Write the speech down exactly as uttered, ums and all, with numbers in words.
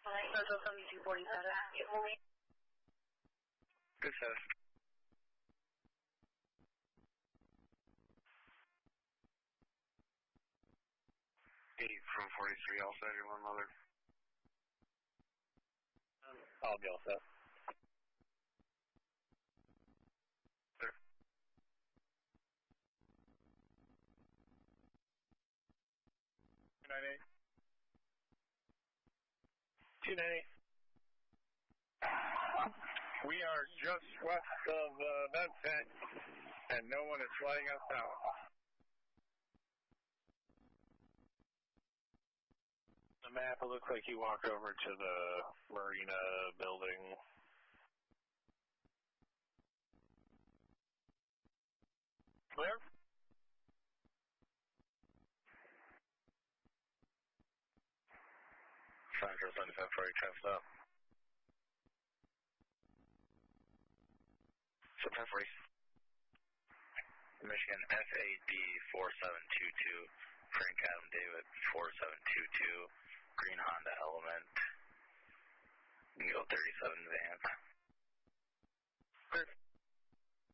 Central seventy-two forty-seven. Good seven. Eight from forty-three, all set, your one mother. Um, I'll be all set. Sir. two nine eight. two nine eight. We are just west of uh, Vincent, and no one is flying us out. The map, it looks like you walked over to the marina building. Clear? Central seventy-five forty, traffic up. seventy-five forty. Michigan F A D four seven two two, Frank Adam David four seven two two, Green Honda Element, you can go thirty-seven van.